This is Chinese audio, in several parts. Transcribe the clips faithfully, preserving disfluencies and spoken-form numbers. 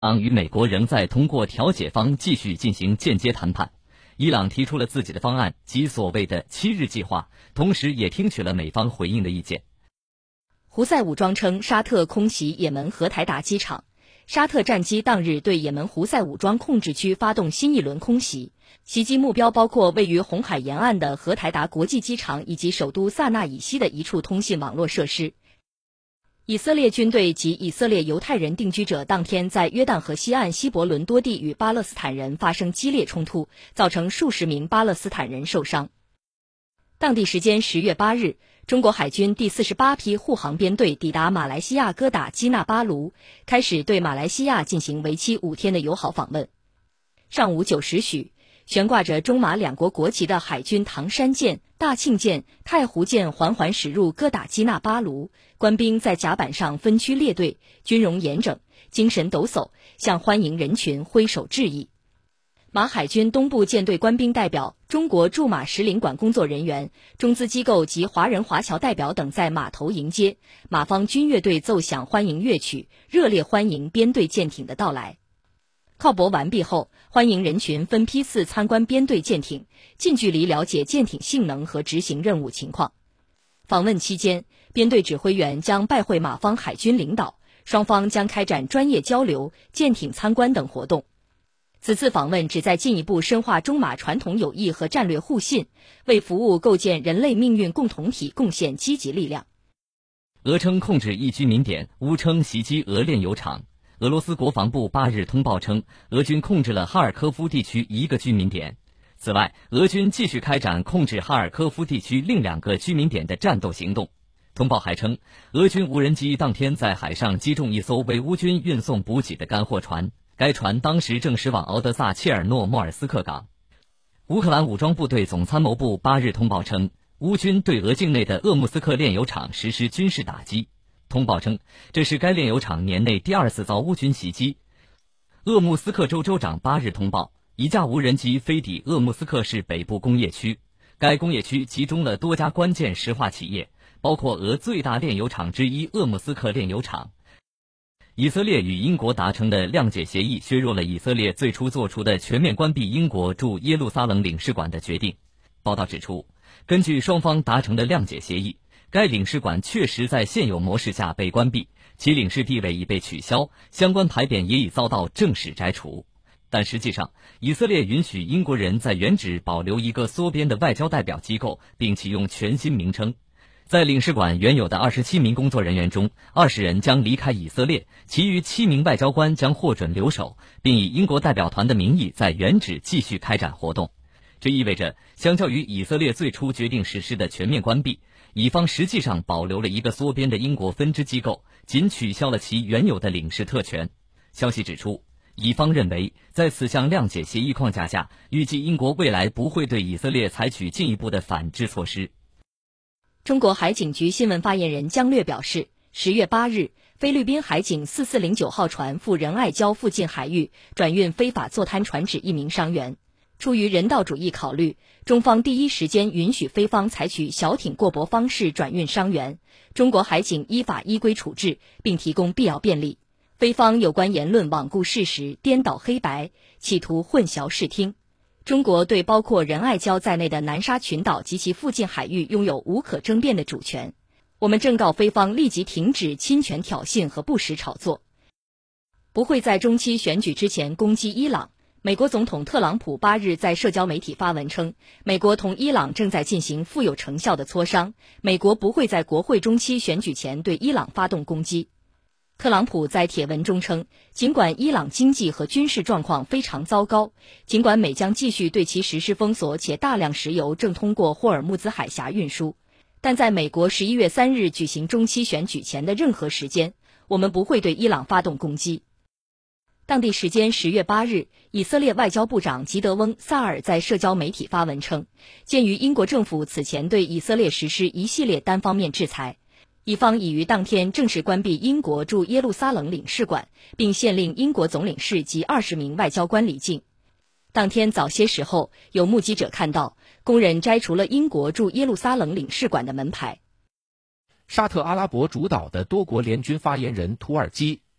朗与美国仍在通过调解方继续进行间接谈判。伊朗提出了自己的方案，即所谓的七日计划，同时也听取了美方回应的意见。 胡塞武装称沙特空袭也门荷台达机场。沙特战机当日对也门胡塞武装控制区发动新一轮空袭，袭击目标包括位于红海沿岸的荷台达国际机场以及首都萨那以西的一处通信网络设施。以色列军队及以色列犹太人定居者当天在约旦河西岸希伯伦多地与巴勒斯坦人发生激烈冲突，造成数十名巴勒斯坦人受伤。当地时间十月八日，中国海军第四十八批护航编队抵达马来西亚哥打基纳巴卢，开始对马来西亚进行为期五天的友好访问。上午九时许，悬挂着中马两国国旗的海军唐山舰、大庆舰、太湖舰缓缓驶入哥打基纳巴卢，官兵在甲板上分区列队，军容严整，精神抖擞，向欢迎人群挥手致意。马海军东部舰队官兵代表、中国驻马使领馆工作人员、中资机构及华人华侨代表等在码头迎接，马方军乐队奏响欢迎乐曲，热烈欢迎编队舰艇的到来。靠泊完毕后，欢迎人群分批次参观编队舰艇，近距离了解舰艇性能和执行任务情况。访问期间，编队指挥员将拜会马方海军领导，双方将开展专业交流、舰艇参观等活动。此次访问旨在进一步深化中马传统友谊和战略互信，为服务构建人类命运共同体贡献积极力量。 俄称控制一居民点，乌称袭击俄炼油厂。俄罗斯国防部八日通报称，俄军控制了哈尔科夫地区一个居民点。此外，俄军继续开展控制哈尔科夫地区另两个居民点的战斗行动。通报还称，俄军无人机当天在海上击中一艘为乌军运送补给的干货船，该船当时正驶往敖德萨切尔诺莫尔斯克港。乌克兰武装部队总参谋部八日通报称，乌军对俄境内的鄂木斯克炼油厂实施军事打击。通报称，这是该炼油厂年内第二次遭乌军袭击。鄂木斯克州州长八日通报，一架无人机飞抵鄂木斯克市北部工业区，该工业区集中了多家关键石化企业，包括俄最大炼油厂之一鄂木斯克炼油厂。以色列与英国达成的谅解协议削弱了以色列最初做出的全面关闭英国驻耶路撒冷领事馆的决定。报道指出，根据双方达成的谅解协议，该领事馆确实在现有模式下被关闭，其领事地位已被取消，相关牌匾也已遭到正式摘除。但实际上，以色列允许英国人在原址保留一个缩编的外交代表机构，并启用全新名称。在领事馆原有的二十七名工作人员中，二十人将离开以色列，其余七名外交官将获准留守，并以英国代表团的名义在原址继续开展活动。这意味着，相较于以色列最初决定实施的全面关闭，以方实际上保留了一个缩编的英国分支机构，仅取消了其原有的领事特权。消息指出，以方认为，在此项谅解协议框架下，预计英国未来不会对以色列采取进一步的反制措施。 中国海警局新闻发言人姜略表示，十月八日，菲律宾海警四四零九号船赴仁爱礁附近海域转运非法坐滩船只一名伤员。出于人道主义考虑，中方第一时间允许菲方采取小艇过泊方式转运伤员，中国海警依法依规处置，并提供必要便利。菲方有关言论罔顾事实、颠倒黑白，企图混淆视听。中国对包括仁爱礁在内的南沙群岛及其附近海域拥有无可争辩的主权。我们正告菲方立即停止侵权挑衅和不实炒作，不会在中期选举之前攻击伊朗。美国总统特朗普八日在社交媒体发文称，美国同伊朗正在进行富有成效的磋商，美国不会在国会中期选举前对伊朗发动攻击。特朗普在帖文中称，尽管伊朗经济和军事状况非常糟糕，尽管美将继续对其实施封锁，且大量石油正通过霍尔木兹海峡运输，但在美国十一月三日举行中期选举前的任何时间，我们不会对伊朗发动攻击。当地时间十月八日，以色列外交部长吉德翁·萨尔在社交媒体发文称，鉴于英国政府此前对以色列实施一系列单方面制裁，以方已于当天正式关闭英国驻耶路撒冷领事馆，并限令英国总领事及二十名外交官离境。当天早些时候，有目击者看到工人摘除了英国驻耶路撒冷领事馆的门牌。 沙特阿拉伯主导的多国联军发言人土耳其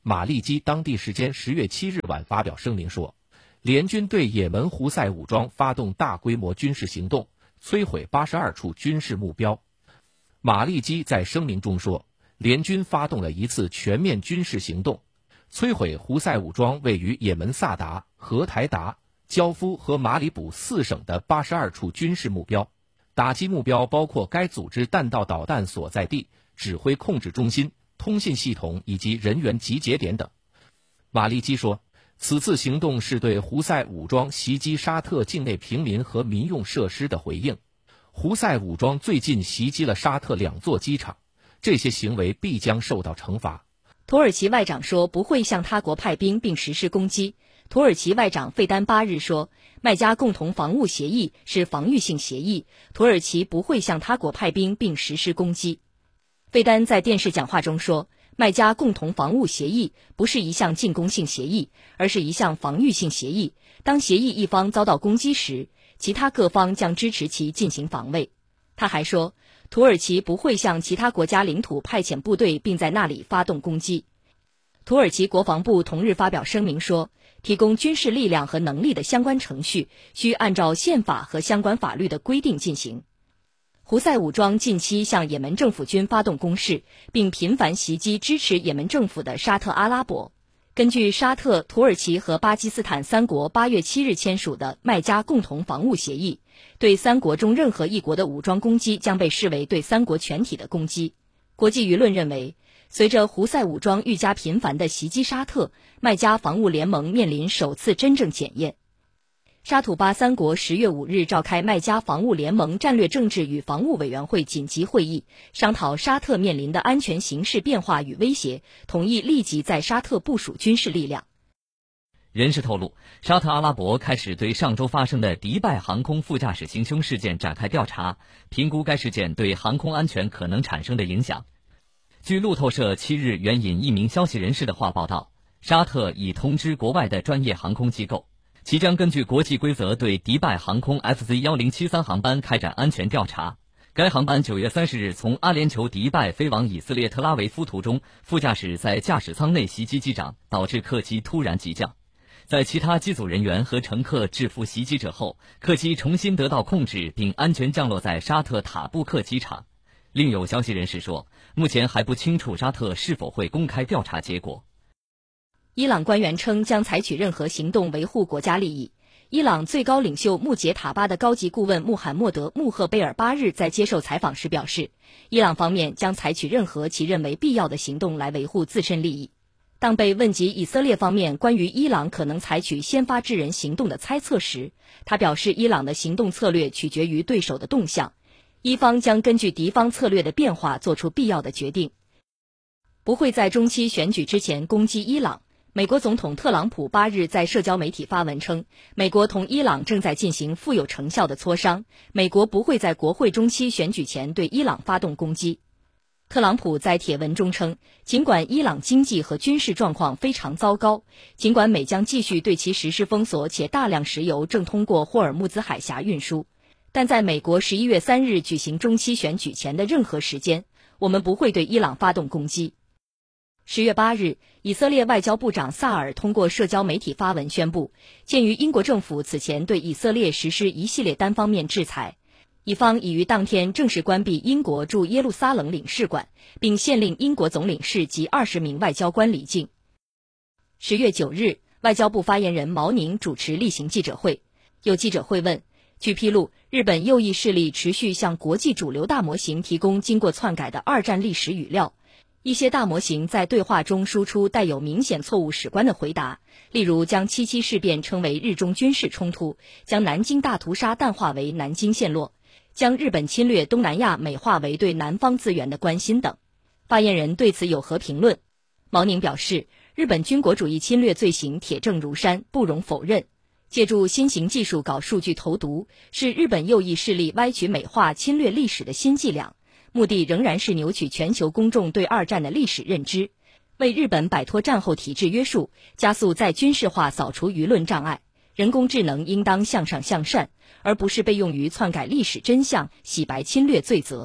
马利基当地时间十月七日晚发表声明说，联军对也门胡塞武装发动大规模军事行动，摧毁八十二处军事目标。马利基在声明中说，联军发动了一次全面军事行动，摧毁胡塞武装位于也门萨达、荷台达、焦夫和马里卜四省的八十二处军事目标，打击目标包括该组织弹道导弹所在地、指挥控制中心、通信系统以及人员集结点等。马利基说，此次行动是对胡塞武装袭击沙特境内平民和民用设施的回应。胡塞武装最近袭击了沙特两座机场，这些行为必将受到惩罚。 土耳其外长说不会向他国派兵并实施攻击。土耳其外长费丹八日说，麦加共同防务协议是防御性协议，土耳其不会向他国派兵并实施攻击。费丹在电视讲话中说，麦加共同防务协议不是一项进攻性协议，而是一项防御性协议。当协议一方遭到攻击时，其他各方将支持其进行防卫。他还说，土耳其不会向其他国家领土派遣部队并在那里发动攻击。土耳其国防部同日发表声明说，提供军事力量和能力的相关程序需按照宪法和相关法律的规定进行。胡塞武装近期向也门政府军发动攻势，并频繁袭击支持也门政府的沙特阿拉伯。根据沙特、土耳其和巴基斯坦三国八月七日签署的麦加共同防务协议，对三国中任何一国的武装攻击将被视为对三国全体的攻击。国际舆论认为，随着胡塞武装愈加频繁地袭击沙特，麦加防务联盟面临首次真正检验。沙土巴三国十月五日召开麦加防务联盟战略政治与防务委员会紧急会议，商讨沙特面临的安全形势变化与威胁，同意立即在沙特部署军事力量。 人士透露，沙特阿拉伯开始对上周发生的迪拜航空副驾驶行凶事件展开调查，评估该事件对航空安全可能产生的影响。据路透社七日援引一名消息人士的话报道，沙特已通知国外的专业航空机构，其将根据国际规则对迪拜航空 F Z 一零七三航班开展安全调查。该航班九月三十日从阿联酋迪拜飞往以色列特拉维夫途中，副驾驶在驾驶舱内袭击机长，导致客机突然急降。在其他机组人员和乘客制服袭击者后，客机重新得到控制并安全降落在沙特塔布克机场。另有消息人士说，目前还不清楚沙特是否会公开调查结果。 伊朗官员称将采取任何行动维护国家利益。伊朗最高领袖穆杰塔巴的高级顾问穆罕默德·穆赫贝尔八日在接受采访时表示，伊朗方面将采取任何其认为必要的行动来维护自身利益。当被问及以色列方面关于伊朗可能采取先发制人行动的猜测时，他表示伊朗的行动策略取决于对手的动向，伊方将根据敌方策略的变化做出必要的决定，不会在中期选举之前攻击伊朗。美国总统特朗普八日在社交媒体发文称，美国同伊朗正在进行富有成效的磋商，美国不会在国会中期选举前对伊朗发动攻击。特朗普在帖文中称，尽管伊朗经济和军事状况非常糟糕，尽管美将继续对其实施封锁，且大量石油正通过霍尔木兹海峡运输，但在美国十一月三日举行中期选举前的任何时间，我们不会对伊朗发动攻击。十月八日，以色列外交部长萨尔通过社交媒体发文宣布，鉴于英国政府此前对以色列实施一系列单方面制裁，以方已于当天正式关闭英国驻耶路撒冷领事馆，并限令英国总领事及二十名外交官离境。十月九日，外交部发言人毛宁主持例行记者会，有记者会问，据披露，日本右翼势力持续向国际主流大模型提供经过篡改的二战历史语料，一些大模型在对话中输出带有明显错误史观的回答，例如将七七事变称为日中军事冲突，将南京大屠杀淡化为南京陷落，将日本侵略东南亚美化为对南方资源的关心等。发言人对此有何评论？毛宁表示，日本军国主义侵略罪行铁证如山，不容否认。借助新型技术搞数据投毒，是日本右翼势力歪曲美化侵略历史的新伎俩，目的仍然是扭曲全球公众对二战的历史认知，为日本摆脱战后体制约束，加速再军事化扫除舆论障碍。人工智能应当向上向善，而不是被用于篡改历史真相、洗白侵略罪责。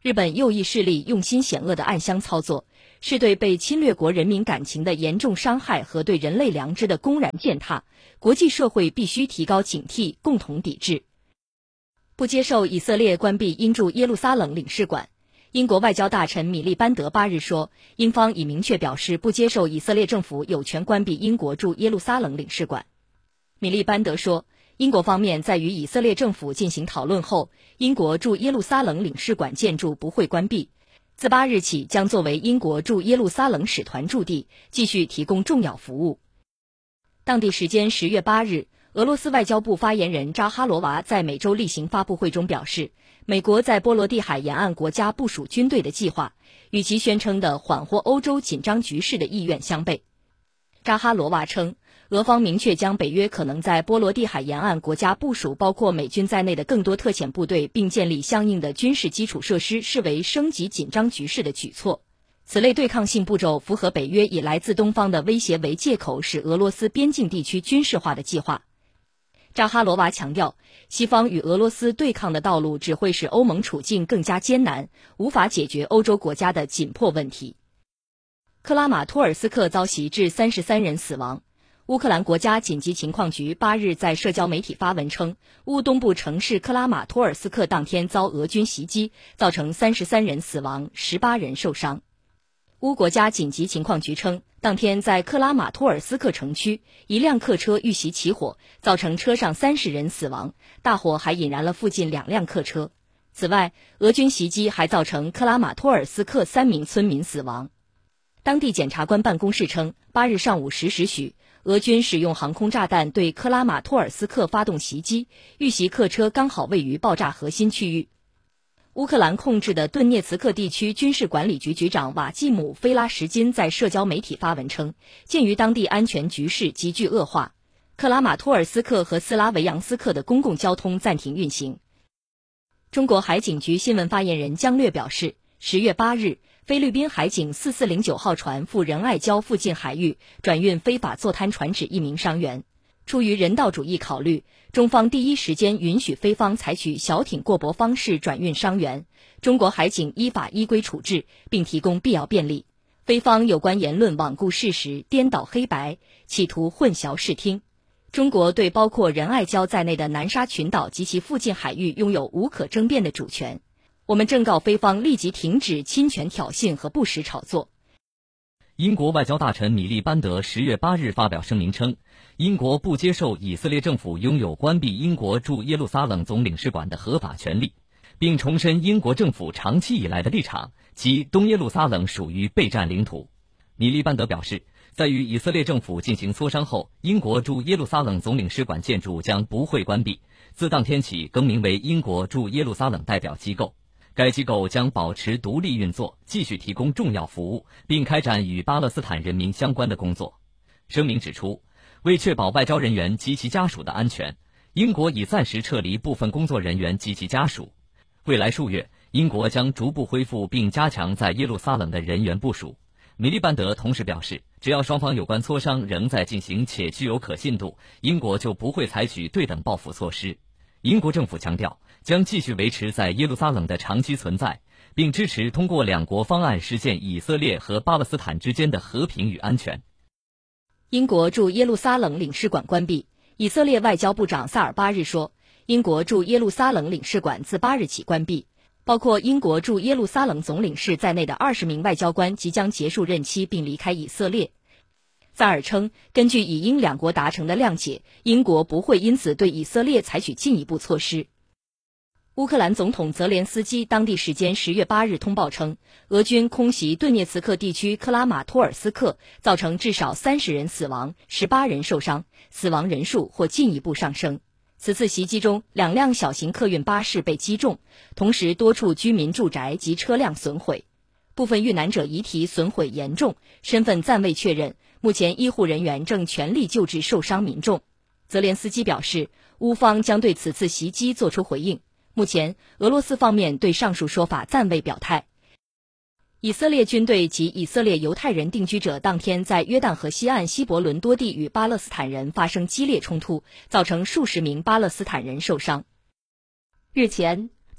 日本右翼势力用心险恶的暗箱操作，是对被侵略国人民感情的严重伤害和对人类良知的公然践踏，国际社会必须提高警惕，共同抵制。不接受以色列关闭英驻耶路撒冷领事馆。英国外交大臣米利班德八日说，英方已明确表示不接受以色列政府有权关闭英国驻耶路撒冷领事馆。米利班德说，英国方面在与以色列政府进行讨论后，英国驻耶路撒冷领事馆建筑不会关闭，自八日起将作为英国驻耶路撒冷使团驻地，继续提供重要服务。当地时间十月八日，俄罗斯外交部发言人扎哈罗娃在美洲例行发布会中表示，美国在波罗的海沿岸国家部署军队的计划，与其宣称的缓和欧洲紧张局势的意愿相悖。扎哈罗娃称，俄方明确将北约可能在波罗的海沿岸国家部署包括美军在内的更多特遣部队，并建立相应的军事基础设施，视为升级紧张局势的举措。此类对抗性步骤符合北约以来自东方的威胁为借口使俄罗斯边境地区军事化的计划。扎哈罗娃强调，西方与俄罗斯对抗的道路只会使欧盟处境更加艰难，无法解决欧洲国家的紧迫问题。克拉马托尔斯克遭袭致三十三人死亡。乌克兰国家紧急情况局八日在社交媒体发文称，乌东部城市克拉马托尔斯克当天遭俄军袭击，造成三十三人死亡，十八人受伤。乌国家紧急情况局称，当天在克拉马托尔斯克城区，一辆客车遇袭起火，造成车上三十人死亡，大火还引燃了附近两辆客车。此外，俄军袭击还造成克拉马托尔斯克三名村民死亡。当地检察官办公室称，八日上午十时许，俄军使用航空炸弹对克拉马托尔斯克发动袭击，遇袭客车刚好位于爆炸核心区域。乌克兰控制的顿涅茨克地区军事管理局局长瓦季姆·菲拉什金在社交媒体发文称，鉴于当地安全局势急剧恶化，克拉马托尔斯克和斯拉维扬斯克的公共交通暂停运行。中国海警局新闻发言人姜略表示，十月八日，菲律宾海警四四零九号船赴仁爱礁附近海域转运非法坐滩船只一名伤员。出于人道主义考虑，中方第一时间允许菲方采取小艇过驳方式转运伤员，中国海警依法依规处置，并提供必要便利。菲方有关言论罔顾事实，颠倒黑白，企图混淆视听。中国对包括仁爱礁在内的南沙群岛及其附近海域拥有无可争辩的主权。我们正告菲方立即停止侵权挑衅和不实炒作。 英国外交大臣米利班德十月八日发表声明称，英国不接受以色列政府拥有关闭英国驻耶路撒冷总领事馆的合法权利，并重申英国政府长期以来的立场，即东耶路撒冷属于备战领土。米利班德表示，在与以色列政府进行磋商后，英国驻耶路撒冷总领事馆建筑将不会关闭，自当天起更名为英国驻耶路撒冷代表机构。该机构将保持独立运作，继续提供重要服务，并开展与巴勒斯坦人民相关的工作。声明指出，为确保外交人员及其家属的安全，英国已暂时撤离部分工作人员及其家属。未来数月，英国将逐步恢复并加强在耶路撒冷的人员部署。米利班德同时表示，只要双方有关磋商仍在进行且具有可信度，英国就不会采取对等报复措施。英国政府强调，将继续维持在耶路撒冷的长期存在，并支持通过两国方案实现以色列和巴勒斯坦之间的和平与安全。 英国驻耶路撒冷领事馆关闭。以色列外交部长萨尔八日说，英国驻耶路撒冷领事馆自八日起关闭，包括英国驻耶路撒冷总领事在内的二十名外交官即将结束任期并离开以色列。萨尔称，根据以英两国达成的谅解，英国不会因此对以色列采取进一步措施。乌克兰总统泽连斯基当地时间十月八日通报称，俄军空袭顿涅茨克地区克拉马托尔斯克，造成至少三十人死亡，十八人受伤，死亡人数或进一步上升。此次袭击中，两辆小型客运巴士被击中，同时多处居民住宅及车辆损毁。部分遇难者遗体损毁严重，身份暂未确认，目前医护人员正全力救治受伤民众。泽连斯基表示，乌方将对此次袭击作出回应。目前，俄罗斯方面对上述说法暂未表态。以色列军队及以色列犹太人定居者当天在约旦河西岸西伯伦多地与巴勒斯坦人发生激烈冲突，造成数十名巴勒斯坦人受伤。日前，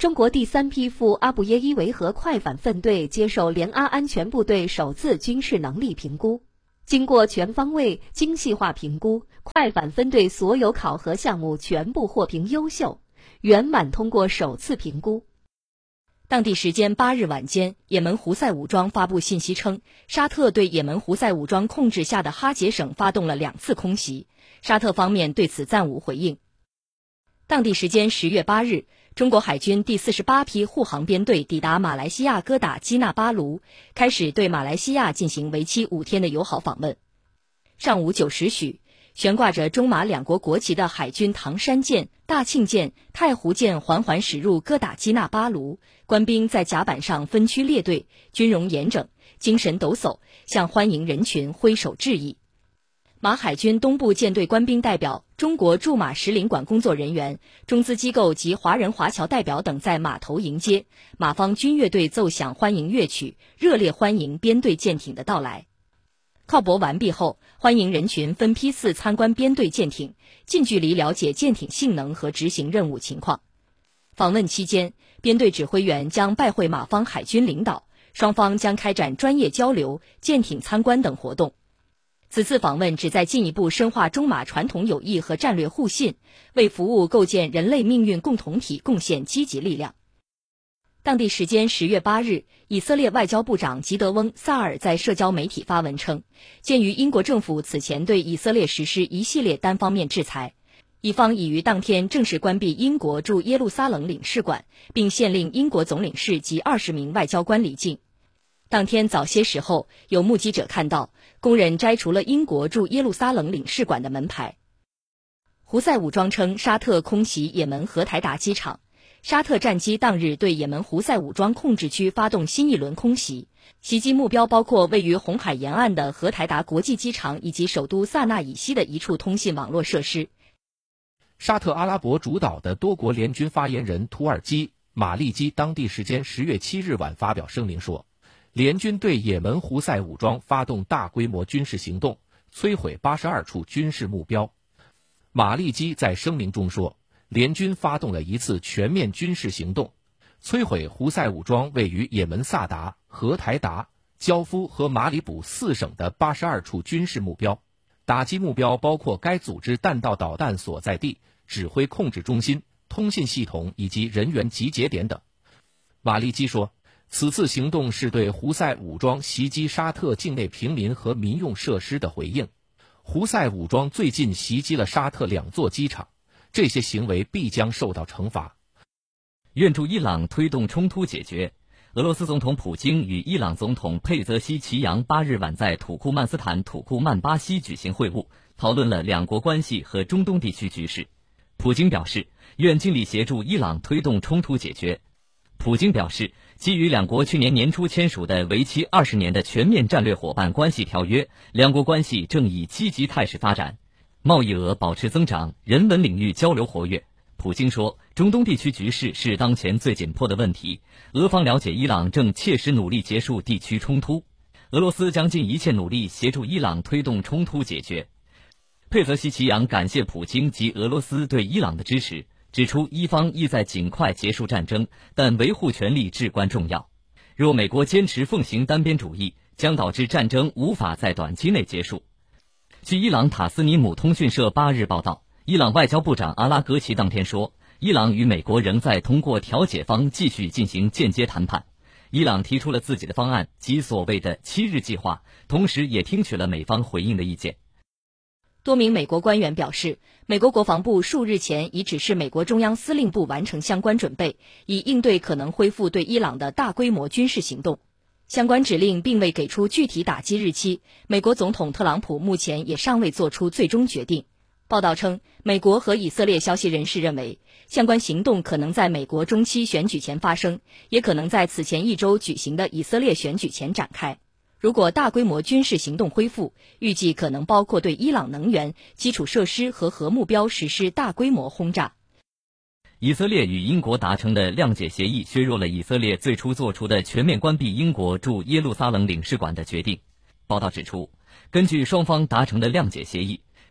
中国第三批赴阿布耶伊维和快反分队接受联阿安全部队首次军事能力评估。经过全方位、精细化评估，快反分队所有考核项目全部获评优秀，圆满通过首次评估。 当地时间八日晚间，也门胡塞武装发布信息称，沙特对也门胡塞武装控制下的哈杰省发动了两次空袭，沙特方面对此暂无回应。当地时间十月八日，中国海军第四十八批护航编队抵达马来西亚哥打基纳巴卢，开始对马来西亚进行为期五天的友好访问。上午九时许，悬挂着中马两国国旗的海军唐山舰、大庆舰、太湖舰缓缓驶入哥打基纳巴卢，官兵在甲板上分区列队，军容严整，精神抖擞，向欢迎人群挥手致意。马海军东部舰队官兵代表、中国驻马使领馆工作人员、中资机构及华人华侨代表等在码头迎接，马方军乐队奏响欢迎乐曲，热烈欢迎编队舰艇的到来。靠泊完毕后，欢迎人群分批次参观编队舰艇，近距离了解舰艇性能和执行任务情况。访问期间，编队指挥员将拜会马方海军领导，双方将开展专业交流、舰艇参观等活动。此次访问旨在进一步深化中马传统友谊和战略互信，为服务构建人类命运共同体贡献积极力量。当地时间十月八日，以色列外交部长吉德翁·萨尔在社交媒体发文称，鉴于英国政府此前对以色列实施一系列单方面制裁，以方已于当天正式关闭英国驻耶路撒冷领事馆，并限令英国总领事及二十名外交官离境。当天早些时候，有目击者看到工人摘除了英国驻耶路撒冷领事馆的门牌。胡塞武装称沙特空袭也门荷台达机场，沙特战机当日对也门胡塞武装控制区发动新一轮空袭，袭击目标包括位于红海沿岸的荷台达国际机场以及首都萨那以西的一处通信网络设施。 沙特阿拉伯主导的多国联军发言人土耳其、马利基当地时间十月七日晚发表声明说，联军对也门胡塞武装发动大规模军事行动，摧毁八十二处军事目标。马利基在声明中说，联军发动了一次全面军事行动，摧毁胡塞武装位于也门萨达、荷台达、焦夫和马里卜四省的八十二处军事目标，打击目标包括该组织弹道导弹所在地、指挥控制中心、通信系统以及人员集结点等。马利基说，此次行动是对胡塞武装袭击沙特境内平民和民用设施的回应。胡塞武装最近袭击了沙特两座机场，这些行为必将受到惩罚。 愿助伊朗推动冲突解决。俄罗斯总统普京与伊朗总统佩泽西奇扬八日晚在土库曼斯坦土库曼巴西举行会晤，讨论了两国关系和中东地区局势。普京表示，愿尽力协助伊朗推动冲突解决。普京表示，基于两国去年年初签署的为期二十年的全面战略伙伴关系条约，两国关系正以积极态势发展，贸易额保持增长，人文领域交流活跃。普京说，中东地区局势是当前最紧迫的问题，俄方了解伊朗正切实努力结束地区冲突，俄罗斯将尽一切努力协助伊朗推动冲突解决。佩泽西奇扬感谢普京及俄罗斯对伊朗的支持，指出伊方意在尽快结束战争，但维护权利至关重要。若美国坚持奉行单边主义，将导致战争无法在短期内结束。据伊朗塔斯尼姆通讯社八日报道，伊朗外交部长阿拉格齐当天说，伊朗与美国仍在通过调解方继续进行间接谈判。伊朗提出了自己的方案及所谓的七日计划，同时也听取了美方回应的意见。 多名美国官员表示，美国国防部数日前已指示美国中央司令部完成相关准备，以应对可能恢复对伊朗的大规模军事行动。相关指令并未给出具体打击日期，美国总统特朗普目前也尚未做出最终决定。报道称，美国和以色列消息人士认为，相关行动可能在美国中期选举前发生，也可能在此前一周举行的以色列选举前展开。如果大规模军事行动恢复，预计可能包括对伊朗能源、基础设施和核目标实施大规模轰炸。 以色列与英国达成的谅解协议削弱了以色列最初做出的全面关闭英国驻耶路撒冷领事馆的决定。报道指出，根据双方达成的谅解协议，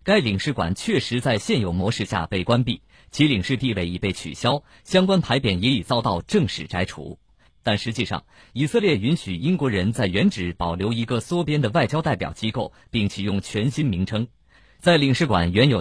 该领事馆确实在现有模式下被关闭，其领事地位已被取消，相关牌匾也已遭到正式摘除。但实际上，以色列允许英国人在原址保留一个缩编的外交代表机构，并启用全新名称。在领事馆原有